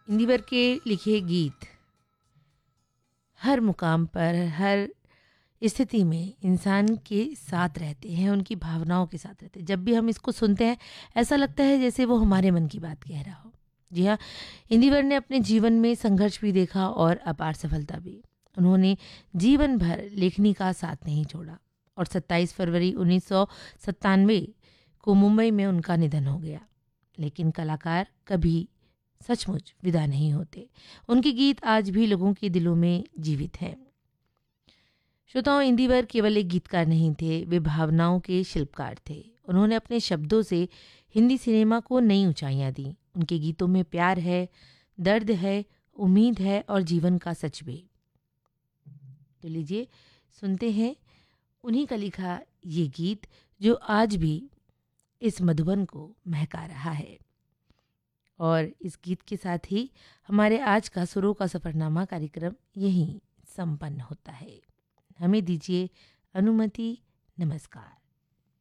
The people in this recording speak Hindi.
इंदिवर के लिखे गीत हर मुकाम पर, हर स्थिति में इंसान के साथ रहते हैं, उनकी भावनाओं के साथ रहते हैं। जब भी हम इसको सुनते हैं ऐसा लगता है जैसे वो हमारे मन की बात कह रहा हो। जी हाँ, इंदिवर ने अपने जीवन में संघर्ष भी देखा और अपार सफलता भी। उन्होंने जीवन भर लेखनी का साथ नहीं छोड़ा और 27 फरवरी 1997 को मुंबई में उनका निधन हो गया। लेकिन कलाकार कभी सचमुच विदा नहीं होते। उनके गीत आज भी लोगों के दिलों में जीवित हैं। श्रोताओं, इंदिवर केवल एक गीतकार नहीं थे, वे भावनाओं के शिल्पकार थे। उन्होंने अपने शब्दों से हिंदी सिनेमा को नई ऊंचाइयां दी। उनके गीतों में प्यार है, दर्द है, उम्मीद है और जीवन का सच भी। तो लीजिए सुनते हैं उन्हीं का लिखा ये गीत जो आज भी इस मधुबन को महका रहा है। और इस गीत के साथ ही हमारे आज का सुरों का सफरनामा कार्यक्रम यहीं संपन्न होता है। हमें दीजिए अनुमति। नमस्कार।